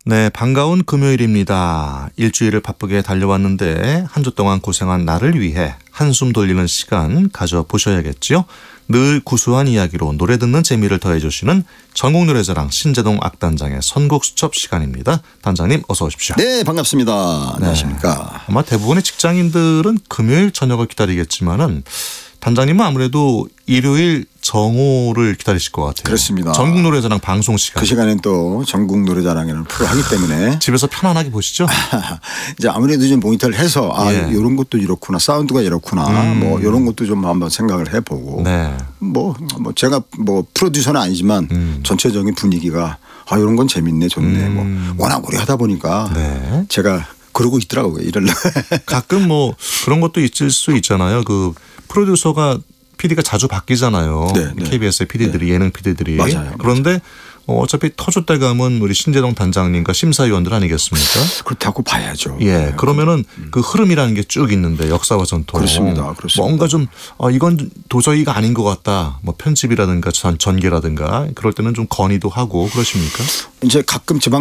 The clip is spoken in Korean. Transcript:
네, 반가운 금요일입니다. 일주일을 바쁘게 달려왔는데 한 주 동안 고생한 나를 위해 한숨 돌리는 시간 가져보셔야겠지요. 늘 구수한 이야기로 노래 듣는 재미를 더해주시는 전국노래자랑 신재동 악단장의 선곡 수첩 시간입니다. 단장님 어서 오십시오. 네, 반갑습니다. 안녕하십니까. 아마 대부분의 직장인들은 금요일 저녁을 기다리겠지만은 단장님은 아무래도 일요일 정오를 기다리실 것 같아요. 그렇습니다. 전국노래자랑 방송 시간. 그 시간엔 또 전국노래자랑이라는 프로 하기 때문에 집에서 편안하게 보시죠. 이제 아무래도 좀 모니터를 해서 이런 것도 이렇구나, 사운드가 이렇구나, 뭐 이런 것도 좀 한번 생각을 해보고 네. 뭐 제가 뭐 프로듀서는 아니지만 전체적인 분위기가 이런 건 재밌네, 좋네. 뭐 워낙 오래 하다 보니까 네. 제가 그러고 있더라고요. 이럴래. 가끔 뭐 그런 것도 있을 수 있잖아요. 그 프로듀서가 PD가 자주 바뀌잖아요. 네, 네. KBS의 PD들이 예능 PD들이. 맞아요. 그런데 어차피 터줏대 감은 우리 신재동 단장님과 심사위원들 아니겠습니까? 그렇다고 봐야죠. 예. 네. 그러면은 그 흐름이라는 게 쭉 있는데 역사와 전통. 그렇습니다. 뭔가 좀 이건 도저히가 아닌 것 같다. 뭐 편집이라든가 전개라든가 그럴 때는 좀 건의도 하고 그러십니까? 이제 가끔 지방